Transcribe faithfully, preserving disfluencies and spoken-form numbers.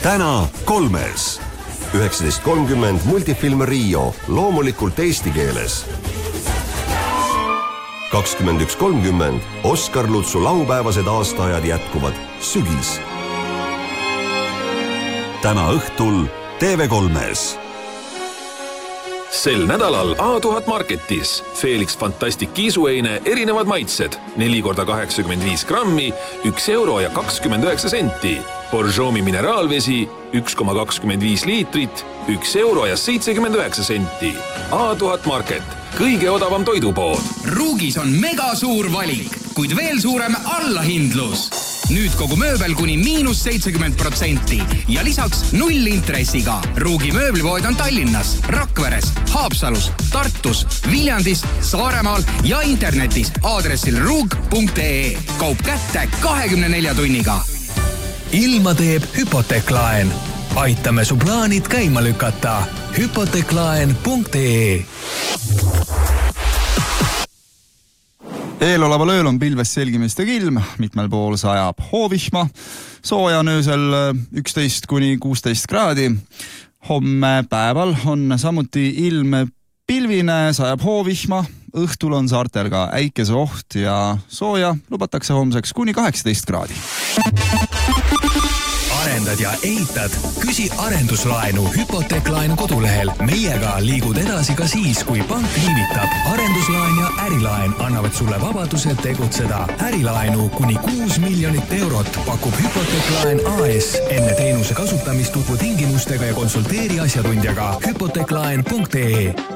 täna kolmes. üheksateist kolmkümmend multifilm Rio, loomulikult eesti keeles. kakskümmend üks kolmkümmend Oskar Lutsu laupäevased aastaajad jätkuvad sügis. Täna õhtul T V kolmes. Sel nädalal A tuhat Marketis Felix Fantastic kiisueine erinevad maitsed neli korda kaheksakümmend viis grammi, üks euro ja kakskümmend üheksa senti. Borjomi mineraalvesi üks koma kakskümmend viis liitrit, üks euro ja seitsekümmend üheksa senti. A tuhat Market, kõige odavam toidupood. Ruugis on mega suur valik, kuid veel suurem allahindlus. Nüüd kogu mööbel kuni miinus seitsekümmend protsenti ja lisaks null intressiga. Ruugi mööblipood on Tallinnas, Rakveres, Haapsalus, Tartus, Viljandis, Saaremaal ja internetis aadressil ruug punkt ee. Kaup kätte kahekümne nelja tunniga. Ilma teeb hüpoteeklaen. Aitame su plaanid käima lükata. hüpoteeklaen punkt ee. Eeloleval ööl on pilves selgimist ja kilm, mitmel pool sajab hoovihma, sooja on öösel üksteist kuni kuusteist kraadi. Homme päeval on samuti ilm pilvine, sajab hoovihma, õhtul on saartel ka äikese oht ja sooja lubatakse homseks kuni kaheksateist kraadi. Arendad ja ehitad? Küsi arenduslaenu hüpoteeklaenu kodulehel. Meiega liigud edasi ka siis, kui pank viivitab. Arenduslaen ja ärilaen annavad sulle vabaduse tegutseda. Ärilaenu kuni kuus miljonit eurot pakub hüpoteeklaen A S. Enne teenuse kasutamist tutvu tingimustega ja konsulteeri asjatundjaga hüpoteeklaen punkt ee.